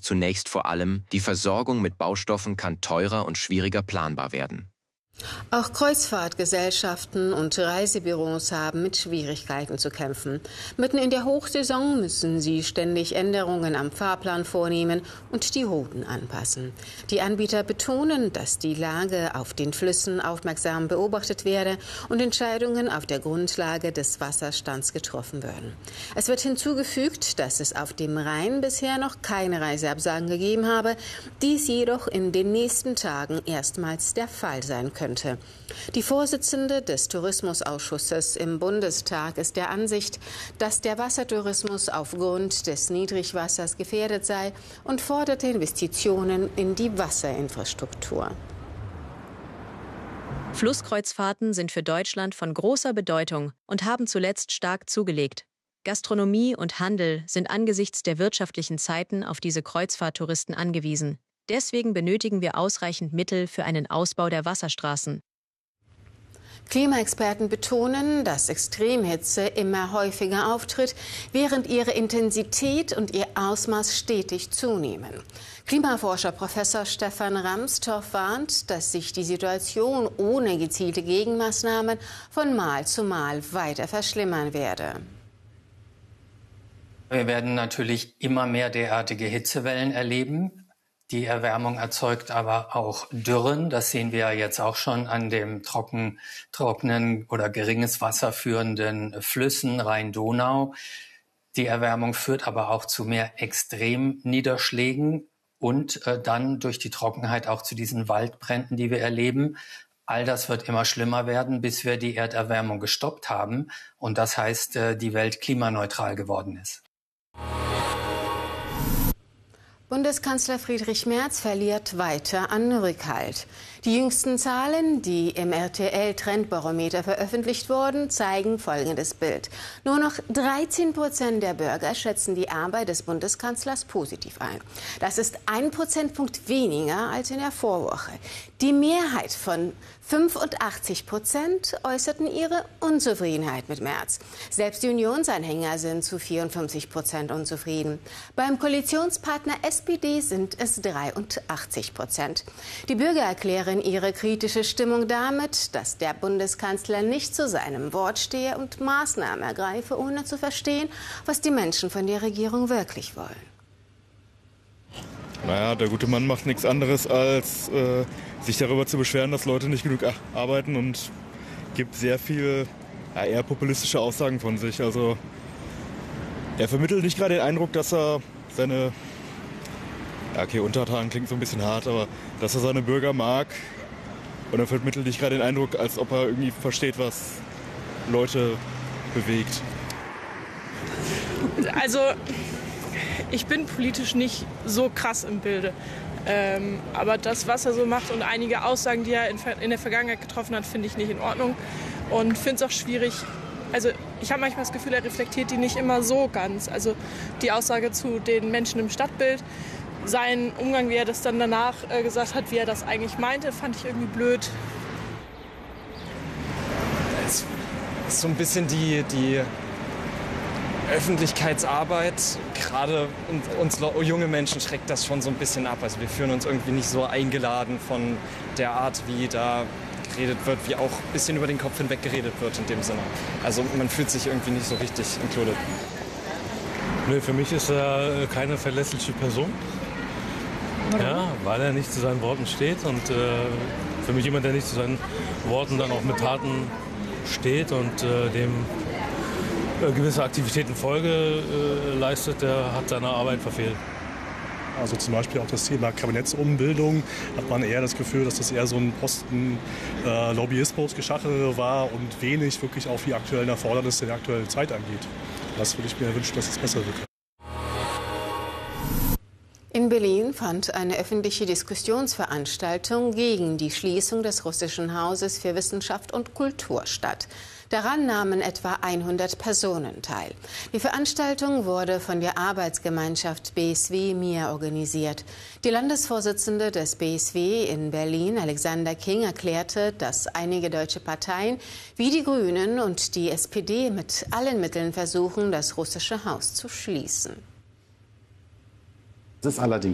zunächst vor allem, die Versorgung mit Baustoffen kann teurer und schwieriger planbar werden. Auch Kreuzfahrtgesellschaften und Reisebüros haben mit Schwierigkeiten zu kämpfen. Mitten in der Hochsaison müssen sie ständig Änderungen am Fahrplan vornehmen und die Routen anpassen. Die Anbieter betonen, dass die Lage auf den Flüssen aufmerksam beobachtet werde und Entscheidungen auf der Grundlage des Wasserstands getroffen würden. Es wird hinzugefügt, dass es auf dem Rhein bisher noch keine Reiseabsagen gegeben habe, dies jedoch in den nächsten Tagen erstmals der Fall sein könnte. Die Vorsitzende des Tourismusausschusses im Bundestag ist der Ansicht, dass der Wassertourismus aufgrund des Niedrigwassers gefährdet sei und forderte Investitionen in die Wasserinfrastruktur. Flusskreuzfahrten sind für Deutschland von großer Bedeutung und haben zuletzt stark zugelegt. Gastronomie und Handel sind angesichts der wirtschaftlichen Zeiten auf diese Kreuzfahrttouristen angewiesen. Deswegen benötigen wir ausreichend Mittel für einen Ausbau der Wasserstraßen. Klimaexperten betonen, dass Extremhitze immer häufiger auftritt, während ihre Intensität und ihr Ausmaß stetig zunehmen. Klimaforscher Professor Stefan Ramstorff warnt, dass sich die Situation ohne gezielte Gegenmaßnahmen von Mal zu Mal weiter verschlimmern werde. Wir werden natürlich immer mehr derartige Hitzewellen erleben. Die Erwärmung erzeugt aber auch Dürren. Das sehen wir ja jetzt auch schon an dem trockenen oder geringes Wasser führenden Flüssen Rhein-Donau. Die Erwärmung führt aber auch zu mehr Extremniederschlägen und dann durch die Trockenheit auch zu diesen Waldbränden, die wir erleben. All das wird immer schlimmer werden, bis wir die Erderwärmung gestoppt haben. Und das heißt, die Welt klimaneutral geworden ist. Bundeskanzler Friedrich Merz verliert weiter an Rückhalt. Die jüngsten Zahlen, die im RTL-Trendbarometer veröffentlicht wurden, zeigen folgendes Bild. Nur noch 13% der Bürger schätzen die Arbeit des Bundeskanzlers positiv ein. Das ist 1 Prozentpunkt weniger als in der Vorwoche. Die Mehrheit von 85% äußerten ihre Unzufriedenheit mit Merz. Selbst die Unionsanhänger sind zu 54% unzufrieden. Beim Koalitionspartner SPD sind es 83%. Die Bürger erklären ihre kritische Stimmung damit, dass der Bundeskanzler nicht zu seinem Wort stehe und Maßnahmen ergreife, ohne zu verstehen, was die Menschen von der Regierung wirklich wollen. Naja, der gute Mann macht nichts anderes, als sich darüber zu beschweren, dass Leute nicht genug arbeiten, und gibt sehr viel eher populistische Aussagen von sich. Also er vermittelt nicht gerade den Eindruck, dass er seine, Untertanen klingt so ein bisschen hart, aber dass er seine Bürger mag, und er vermittelt nicht gerade den Eindruck, als ob er irgendwie versteht, was Leute bewegt. Also ich bin politisch nicht so krass im Bilde. Aber das, was er so macht und einige Aussagen, die er in der Vergangenheit getroffen hat, finde ich nicht in Ordnung. Und finde es auch schwierig. Also ich habe manchmal das Gefühl, er reflektiert die nicht immer so ganz. Also die Aussage zu den Menschen im Stadtbild, sein Umgang, wie er das dann danach gesagt hat, wie er das eigentlich meinte, fand ich irgendwie blöd. Es ist so ein bisschen die Öffentlichkeitsarbeit, gerade uns junge Menschen schreckt das schon so ein bisschen ab. Also wir fühlen uns irgendwie nicht so eingeladen von der Art, wie da geredet wird, wie auch ein bisschen über den Kopf hinweg geredet wird in dem Sinne. Also man fühlt sich irgendwie nicht so richtig included. Nö, für mich ist er keine verlässliche Person. Ja, weil er nicht zu seinen Worten steht, und für mich jemand, der nicht zu seinen Worten dann auch mit Taten steht und dem gewisse Aktivitäten Folge leistet, der hat seine Arbeit verfehlt. Also zum Beispiel auch das Thema Kabinettsumbildung hat man eher das Gefühl, dass das eher so ein Posten Lobbyismus-Geschachere war und wenig wirklich auch die aktuellen Erfordernisse der aktuellen Zeit angeht. Das würde ich mir wünschen, dass es besser wird. In Berlin fand eine öffentliche Diskussionsveranstaltung gegen die Schließung des Russischen Hauses für Wissenschaft und Kultur statt. Daran nahmen etwa 100 Personen teil. Die Veranstaltung wurde von der Arbeitsgemeinschaft BSW MIR organisiert. Die Landesvorsitzende des BSW in Berlin, Alexander King, erklärte, dass einige deutsche Parteien wie die Grünen und die SPD mit allen Mitteln versuchen, das Russische Haus zu schließen. Es ist allerdings